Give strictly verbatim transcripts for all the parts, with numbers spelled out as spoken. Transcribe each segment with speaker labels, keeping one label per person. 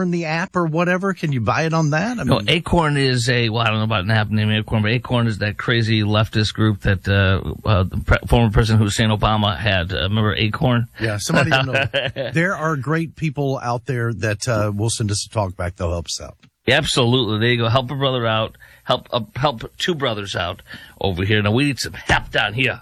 Speaker 1: Acorn, the app or whatever? Can you buy it on that? I
Speaker 2: No,
Speaker 1: mean,
Speaker 2: Acorn is a, well, I don't know about an app named Acorn, but Acorn is that crazy leftist group that uh, uh, the pre- former President Hussein Obama had. Uh, remember Acorn?
Speaker 1: yeah, somebody will know. There are great people out there that uh, will send us a talk back. They'll help us out.
Speaker 2: Yeah, absolutely. There you go. Help a brother out. Help uh, help two brothers out over here. Now, we need some help down here.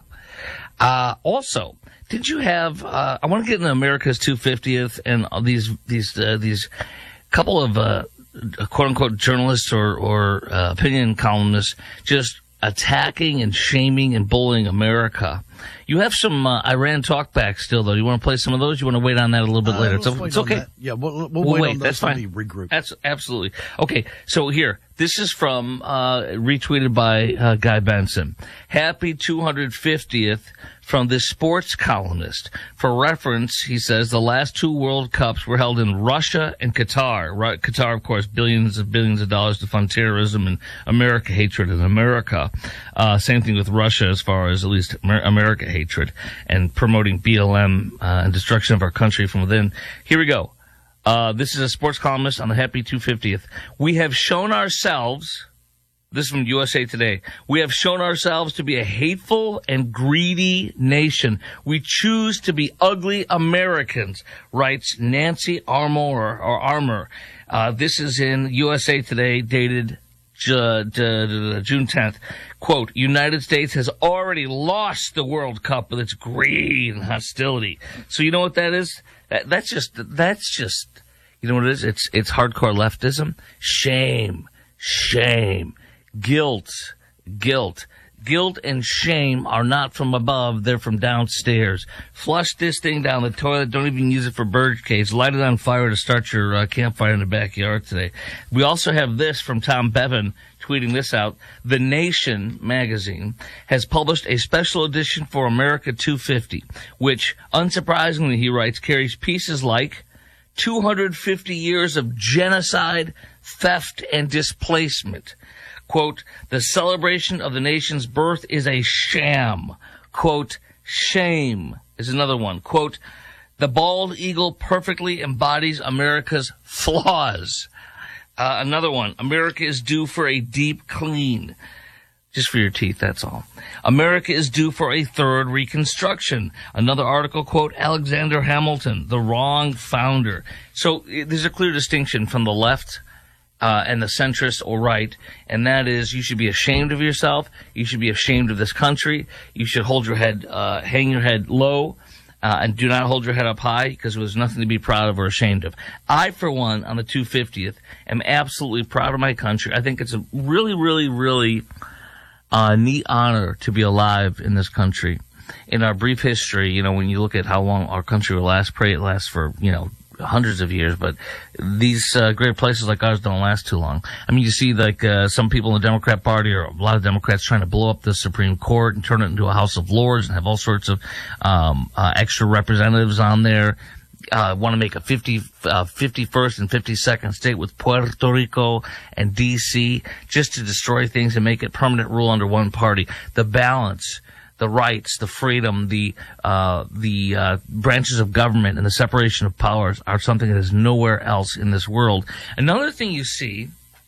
Speaker 2: Uh, also, did you have, uh, I want to get into America's two hundred fiftieth and these, these, uh, these couple of, uh, quote unquote journalists or, or, uh, opinion columnists just attacking and shaming and bullying America. You have some, uh, Iran talkback still though. You want to play some of those? You want to wait on that a little bit
Speaker 1: Uh,
Speaker 2: later?
Speaker 1: let's
Speaker 2: It's,
Speaker 1: wait
Speaker 2: it's
Speaker 1: on
Speaker 2: okay.
Speaker 1: that. Yeah, we'll, we'll,
Speaker 2: We'll
Speaker 1: wait,
Speaker 2: wait.
Speaker 1: on those
Speaker 2: That's
Speaker 1: when
Speaker 2: fine.
Speaker 1: we regroup.
Speaker 2: That's absolutely. Okay. So here, this is from, uh, retweeted by, uh, Guy Benson. Happy two hundred fiftieth from this sports columnist. For reference, he says the last two World Cups were held in Russia and Qatar. Right, Qatar, of course, billions of billions of dollars to fund terrorism and America hatred in America. Uh, same thing with Russia as far as at least Amer- America hatred and promoting B L M uh, and destruction of our country from within. Here we go. Uh, this is a sports columnist on the Happy two hundred fiftieth. We have shown ourselves, this is from U S A Today, we have shown ourselves to be a hateful and greedy nation. We choose to be ugly Americans, writes Nancy Armour, or Armour. Uh, this is in U S A Today, dated Ju- Ju- June tenth. Quote, United States has already lost the World Cup with its greed and hostility. So you know what that is? That, that's just, that's just, you know what it is? It's, it's hardcore leftism. Shame, shame, guilt, guilt. Guilt and shame are not from above, they're from downstairs. Flush this thing down the toilet, don't even use it for bird cage. Light it on fire to start your uh, campfire in the backyard today. We also have this from Tom Bevan, tweeting this out. The Nation magazine has published a special edition for America two fifty, which, unsurprisingly, he writes, carries pieces like two hundred fifty years of genocide, theft, and displacement. Quote, the celebration of the nation's birth is a sham. Quote, shame is another one. Quote, the bald eagle perfectly embodies America's flaws. Uh, another one, America is due for a deep clean. Just for your teeth, that's all. America is due for a third reconstruction. Another article, quote, Alexander Hamilton, the wrong founder. So there's a clear distinction from the left Uh, and the centrist or right, and that is you should be ashamed of yourself. You should be ashamed of this country. You should hold your head, uh, hang your head low, uh, and do not hold your head up high because there's nothing to be proud of or ashamed of. I, for one, on the two hundred fiftieth, am absolutely proud of my country. I think it's a really, really, really uh, neat honor to be alive in this country. In our brief history, you know, when you look at how long our country will last, pray it lasts for, you know, hundreds of years, but these uh, great places like ours don't last too long. I mean, you see like uh, some people in the Democrat Party or a lot of Democrats trying to blow up the Supreme Court and turn it into a House of Lords and have all sorts of um, uh, extra representatives on there. Uh, want to make a fifty, uh, fifty-first and fifty-second state with Puerto Rico and D C just to destroy things and make it permanent rule under one party. The balance, the rights, the freedom, the uh the uh branches of government and the separation of powers are something that is nowhere else in this world. Another thing you see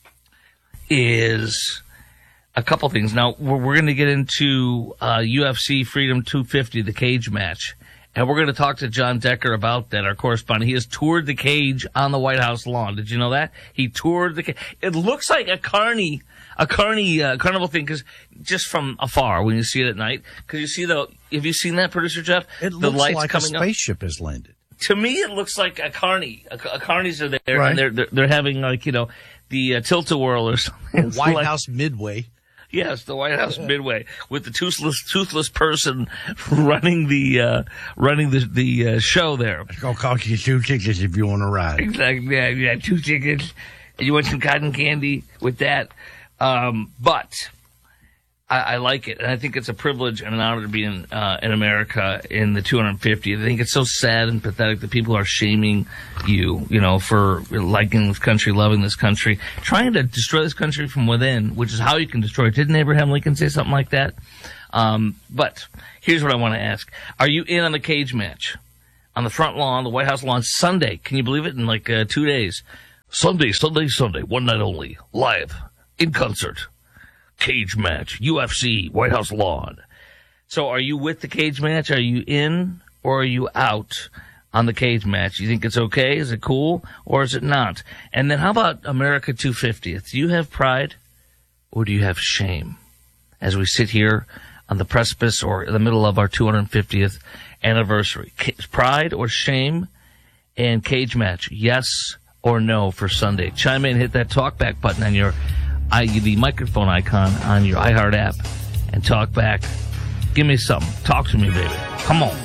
Speaker 2: is a couple things. Now, we're, we're going to get into uh U F C Freedom two fifty, the cage match. And we're going to talk to John Decker about that, our correspondent. He has toured the cage on the White House lawn. Did you know that? He toured the cage. It looks like a carny, a carny, uh, carnival thing, because just from afar when you see it at night, because you see the, have you seen that, Producer Jeff?
Speaker 1: It
Speaker 2: the
Speaker 1: looks
Speaker 2: lights
Speaker 1: like
Speaker 2: coming
Speaker 1: a spaceship up. Has landed.
Speaker 2: To me, it looks like a carny. A, a carnies are there,
Speaker 1: right.
Speaker 2: and they're, they're, they're having like, you know, the uh, tilt-a-whirl or something.
Speaker 1: White
Speaker 2: like,
Speaker 1: House Midway.
Speaker 2: Yes, the White House Midway with the toothless, toothless person running the uh, running the the uh, show there.
Speaker 1: It's gonna cost you two tickets if you want to ride.
Speaker 2: Exactly, yeah, yeah, two tickets. And you want some cotton candy with that, um, but I, I like it, and I think it's a privilege and an honor to be in uh, in America in the two hundred fiftieth. I think it's so sad and pathetic that people are shaming you, you know, for liking this country, loving this country, trying to destroy this country from within, which is how you can destroy it. Didn't Abraham Lincoln say something like that? Um, but here's what I want to ask. Are you in on the cage match? On the front lawn, the White House lawn, Sunday. Can you believe it? In like uh, two days. Sunday, Sunday, Sunday, one night only, live, in concert, cage match, U F C, White House lawn. So are you with the cage match? Are you in or are you out on the cage match? You think it's okay? Is it cool? Or is it not? And then how about America two fiftieth? Do you have pride or do you have shame? As we sit here on the precipice or in the middle of our two hundred fiftieth anniversary. Pride or shame and cage match, yes or no for Sunday. Chime in, hit that talkback button on your, I, the microphone icon on your iHeart app and talk back. Give me something. Talk to me, baby. Come on.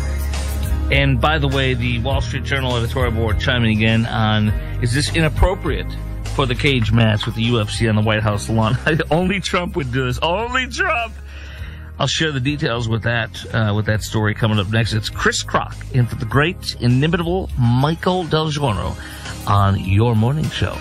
Speaker 2: And by the way, the Wall Street Journal editorial board chiming again on, is this inappropriate for the cage match with the U F C on the White House lawn? Only Trump would do this. Only Trump. I'll share the details with that, uh, with that story coming up next. It's Chris Crock in for the great, inimitable Michael Del Giorno on your morning show.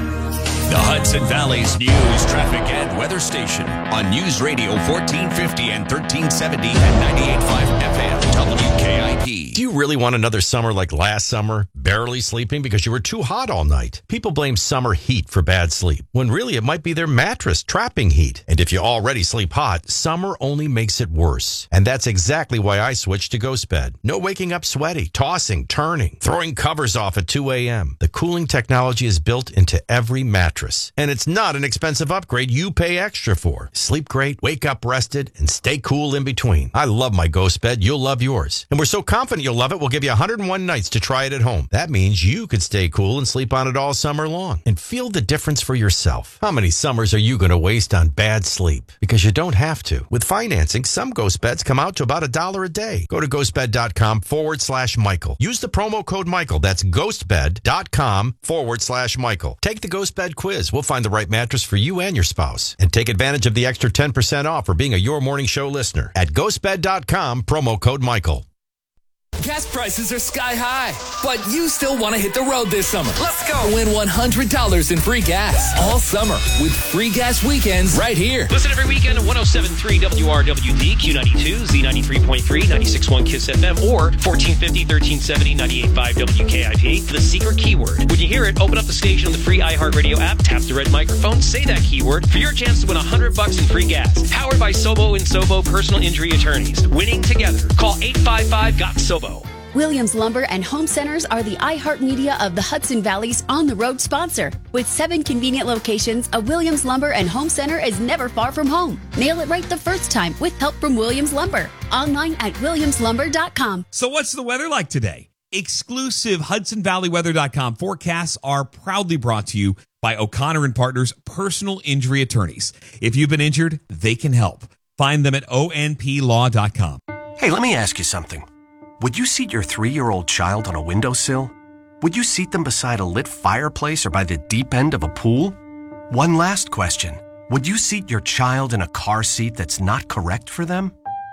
Speaker 3: The Hudson Valley's news, traffic, and weather station on News Radio fourteen fifty and thirteen seventy and ninety-eight point five F M W K I P.
Speaker 4: Do you really want another summer like last summer? Barely sleeping because you were too hot all night? People blame summer heat for bad sleep, when really it might be their mattress trapping heat. And if you already sleep hot, summer only makes it worse. And that's exactly why I switched to GhostBed. No waking up sweaty, tossing, turning, throwing covers off at two a.m. The cooling technology is built into every mattress. And it's not an expensive upgrade you pay extra for. Sleep great, wake up rested, and stay cool in between. I love my GhostBed. You'll love yours. And we're so confident you'll love it, we'll give you one hundred one nights to try it at home. That means you could stay cool and sleep on it all summer long. And feel the difference for yourself. How many summers are you going to waste on bad sleep? Because you don't have to. With financing, some GhostBeds come out to about a dollar a day. Go to ghostbed.com forward slash Michael. Use the promo code Michael. That's ghostbed.com forward slash Michael. Take the GhostBed quiz. We'll find the right mattress for you and your spouse. And take advantage of the extra ten percent off for being a Your Morning Show listener at ghostbed dot com, promo code Michael.
Speaker 5: Gas prices are sky high, but you still want to hit the road this summer. Let's go. Win one hundred dollars in free gas all summer with free gas weekends right here.
Speaker 6: Listen every weekend at one oh seven point three W R W D, Q ninety-two, Z ninety-three point three, ninety-six point one KISS F M, or fourteen fifty, thirteen seventy, ninety-eight point five W K I P. The secret keyword. When you hear it, open up the station on the free iHeartRadio app, tap the red microphone, say that keyword for your chance to win one hundred bucks in free gas. Powered by Sobo and Sobo Personal Injury Attorneys. Winning together. Call eight five five, G O T, S O B O.
Speaker 7: Williams Lumber and Home Centers are the iHeartMedia of the Hudson Valley's on-the-road sponsor. With seven convenient locations, a Williams Lumber and Home Center is never far from home. Nail it right the first time with help from Williams Lumber. Online at williams lumber dot com.
Speaker 8: So what's the weather like today? Exclusive Hudson Valley Weather dot com forecasts are proudly brought to you by O'Connor and Partners Personal Injury Attorneys. If you've been injured, they can help. Find them at O N P law dot com.
Speaker 9: Hey, let me ask you something. Would you seat your three-year-old child on a windowsill? Would you seat them beside a lit fireplace or by the deep end of a pool? One last question. Would you seat your child in a car seat that's not correct for them?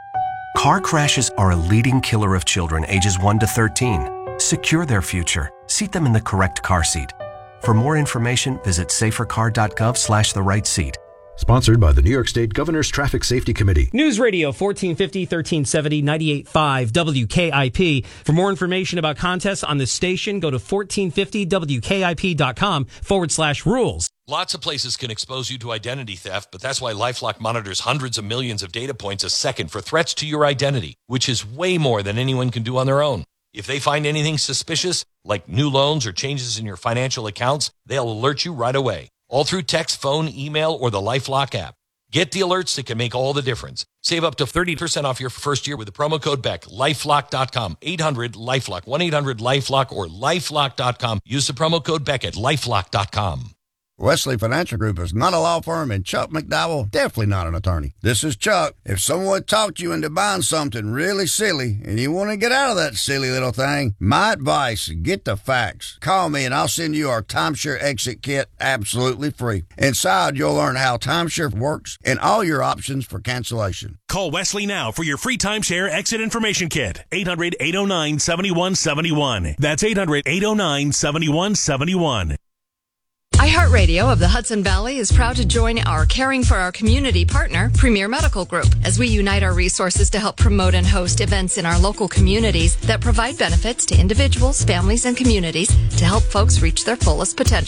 Speaker 9: Car crashes are a leading killer of children ages one to thirteen. Secure their future. Seat them in the correct car seat. For more information, visit safer car dot gov slash the right seat.
Speaker 10: Sponsored by the New York State Governor's Traffic Safety Committee.
Speaker 11: News Radio fourteen fifty, thirteen seventy, ninety-eight point five W K I P. For more information about contests on this station, go to fourteen fifty W K I P dot com forward slash rules.
Speaker 3: Lots of places can expose you to identity theft, but that's why LifeLock monitors hundreds of millions of data points a second for threats to your identity, which is way more than anyone can do on their own. If they find anything suspicious, like new loans or changes in your financial accounts, they'll alert you right away. All through text, phone, email, or the LifeLock app. Get the alerts that can make all the difference. Save up to thirty percent off your first year with the promo code Beck. lifelock dot com. eight hundred LifeLock. one eight hundred LifeLock or lifelock dot com. Use the promo code Beck at lifelock dot com.
Speaker 12: Wesley Financial Group is not a law firm, and Chuck McDowell definitely not an attorney. This is Chuck. If someone talked you into buying something really silly and you want to get out of that silly little thing, my advice, get the facts. Call me and I'll send you our timeshare exit kit absolutely free. Inside, you'll learn how timeshare works and all your options for cancellation.
Speaker 13: Call Wesley now for your free timeshare exit information kit. eight hundred, eight oh nine, seven one seven one. That's eight hundred, eight oh nine, seven one seven one.
Speaker 14: iHeartRadio of the Hudson Valley is proud to join our Caring for Our Community partner, Premier Medical Group, as we unite our resources to help promote and host events in our local communities that provide benefits to individuals, families, and communities to help folks reach their fullest potential.